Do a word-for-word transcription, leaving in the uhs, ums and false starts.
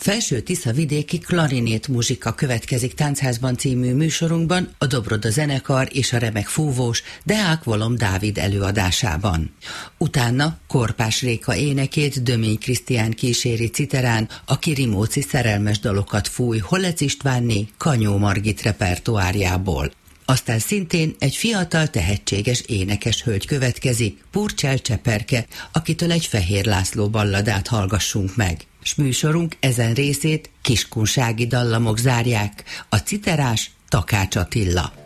Felső Tiszavidéki klarinét muzsika következik Táncházban című műsorunkban, a Dobroda zenekar és a remek fúvós Deák Volom Dávid előadásában. Utána Korpás Réka énekét Dömény Krisztián kíséri citerán, aki rimóci szerelmes dalokat fúj Holec Istvánné Kanyó Margit repertoárjából. Aztán szintén egy fiatal, tehetséges énekes hölgy következik, Purcell Cseperke, akitől egy Fehér László balladát hallgassunk meg. S műsorunk ezen részét kiskunsági dallamok zárják, a citerás Takács Attila.